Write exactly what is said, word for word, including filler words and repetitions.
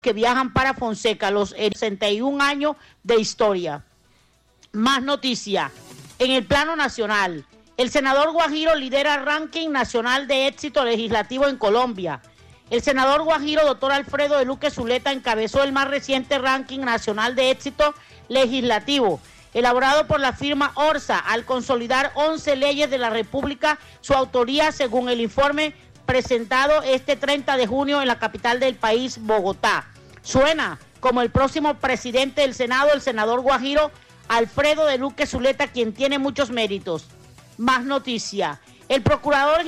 que viajan para Fonseca, los sesenta y un años de historia. Más noticia. En el plano nacional, el senador Guajiro lidera ranking nacional de éxito legislativo en Colombia. El senador Guajiro, doctor Alfredo de Luque Zuleta, encabezó el más reciente ranking nacional de éxito legislativo, elaborado por la firma Orsa, al consolidar once leyes de la República, su autoría según el informe presentado este treinta de junio en la capital del país, Bogotá. Suena como el próximo presidente del Senado, el senador Guajiro Alfredo de Luque Zuleta, quien tiene muchos méritos. Más noticia. El procurador